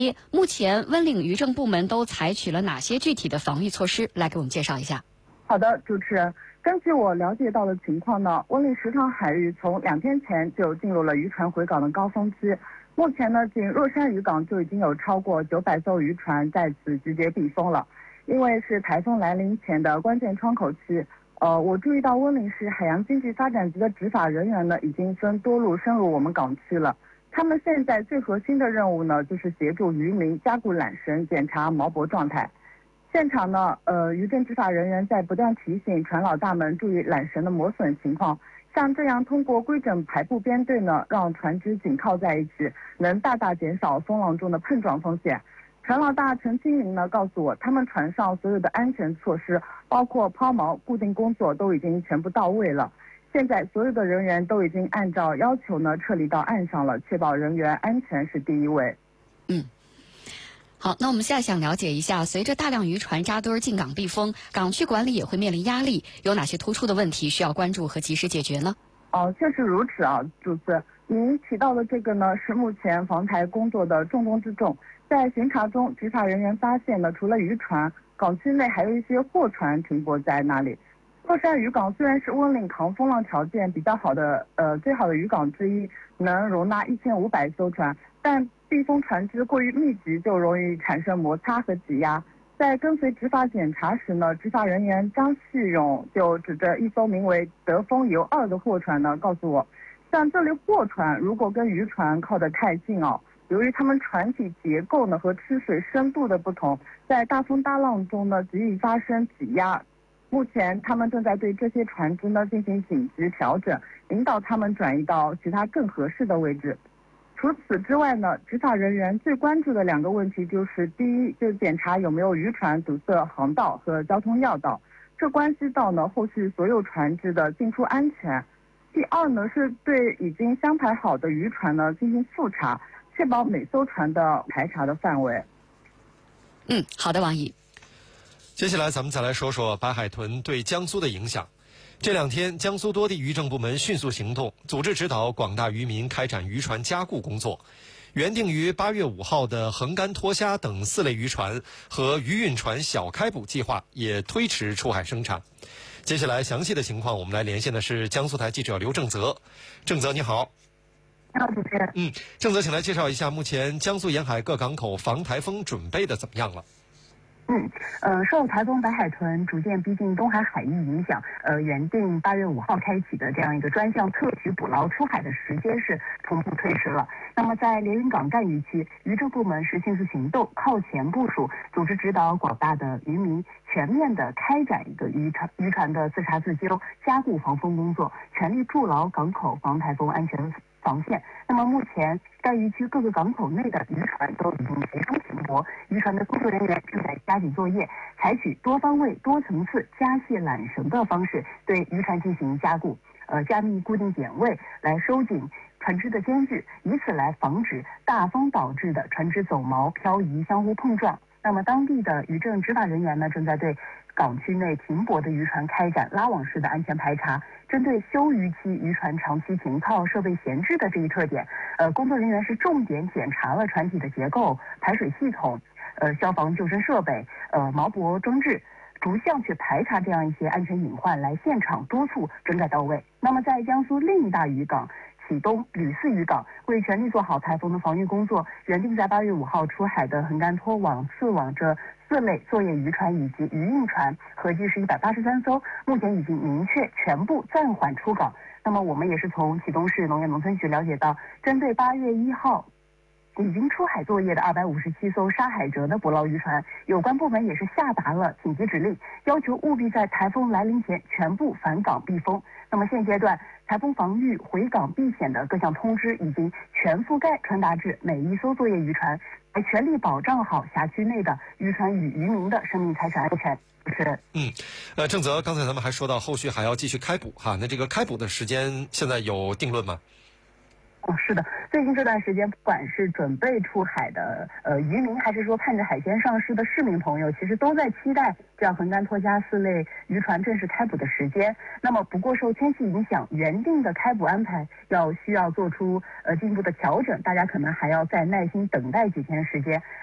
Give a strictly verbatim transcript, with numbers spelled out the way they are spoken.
目前温岭渔政部门都采取了哪些具体的防御措施？来给我们介绍一下。 好的，主持人，根据我了解到的情况呢，温岭石塘海域从两天前就进入了渔船回港的高峰期。目前呢，仅若山渔港就已经有超过九百艘渔船在此集结避风了。因为是台风来临前的关键窗口期，呃，我注意到温岭市海洋经济发展局的执法人员呢，已经分多路深入我们港区了。他们现在最核心的任务呢，就是协助渔民加固缆绳，检查锚泊状态。现场呢，呃，渔政执法人员在不断提醒船老大们注意缆绳的磨损情况。像这样通过规整排布编队呢，让船只紧靠在一起，能大大减少风浪中的碰撞风险。船老大陈清明呢告诉我，他们船上所有的安全措施，包括抛锚、固定工作都已经全部到位了。现在所有的人员都已经按照要求呢撤离到岸上了，确保人员安全是第一位。 嗯，好，那我们现在想了解一下，随着大量渔船扎堆进港避风，港区管理也会面临压力，有哪些突出的问题需要关注和及时解决呢？ 哦，确实如此啊，主次，您提到的这个呢，是目前防台工作的重中之重。在巡查中，执法人员发现呢，除了渔船，港区内还有一些货船停泊在那里。若山渔港虽然是温岭抗风浪条件比较好的呃最好的渔港之一，能容纳一千五百艘船，但避风船只过于密集，就容易产生摩擦和挤压。在跟随执法检查时呢，执法人员张旭勇就指着一艘名为德丰游二的货船呢，告诉我，像这类货船如果跟渔船靠得太近哦，由于它们船体结构呢和吃水深度的不同，在大风大浪中呢极易发生挤压。目前他们正在对这些船只呢进行紧急调整，引导他们转移到其他更合适的位置。除此之外呢，执法人员最关注的两个问题就是：第一，就是检查有没有渔船堵塞航道和交通要道，这关系到呢后续所有船只的进出安全；第二呢，是对已经相排好的渔船呢进行复查，确保每艘船的排查的范围。 嗯，好的，王毅。 接下来咱们再来说说白海豚对江苏的影响。这两天，江苏多地渔政部门迅速行动，组织指导广大渔民开展渔船加固工作。原定于八月五号的横竿脱虾等四类渔船和渔运船小开捕计划也推迟出海生产。接下来详细的情况，我们来连线的是江苏台记者刘正泽。正泽你好。 你好，主持人。 嗯，正泽，请来介绍一下目前江苏沿海各港口防台风准备的怎么样了？ 嗯，呃，受台风白海豚逐渐逼近东海海域影响，呃，原定八月五号开启的这样一个专项特许捕捞出海的时间是同步推迟了。那么在连云港赣渔区，渔政部门是迅速行动，靠前部署，组织指导广大的渔民全面的开展一个渔船渔船的自查自纠、加固防风工作，全力筑牢港口防台风安全防线。那么目前该渔区各个港口内的渔船都已经集中停泊，渔船的工作人员正在加紧作业，采取多方位、多层次加卸缆绳的方式对渔船进行加固，呃，加密固定点位，来收紧船只的间距，以此来防止大风导致的船只走锚、漂移、相互碰撞。那么当地的渔政执法人员呢，正在对港区内停泊的渔船开展拉网式的安全排查。针对休渔期渔船长期停靠、设备闲置的这一特点，呃，工作人员是重点检查了船体的结构、排水系统、呃消防救生设备、呃锚泊装置，逐项去排查这样一些安全隐患，来现场督促整改到位。那么在江苏另一大渔港启东吕四渔港，为全力做好台风的防御工作，原定在八月五号出海的横竿拖网、刺网这四类作业渔船以及渔运船，合计是一百八十三艘，目前已经明确全部暂缓出港。那么我们也是从启东市农业农村局了解到，针对八月一号已经出海作业的二百五十七艘沙海蜇的捕捞渔船，有关部门也是下达了紧急指令，要求务必在台风来临前全部返港避风。那么现阶段，台风防御、回港避险的各项通知已经全覆盖传达至每一艘作业渔船，来全力保障好辖区内的渔船与渔民的生命财产安全。是， 嗯，呃，正泽，刚才咱们还说到后续还要继续开捕哈，那这个开捕的时间现在有定论吗？ 哦，是的，最近这段时间，不管是准备出海的呃渔民，还是说盼着海鲜上市的市民朋友，其实都在期待这样横干拖家四类渔船正式开捕的时间。那么，不过受天气影响，原定的开捕安排要需要做出呃进一步的调整，大家可能还要再耐心等待几天时间。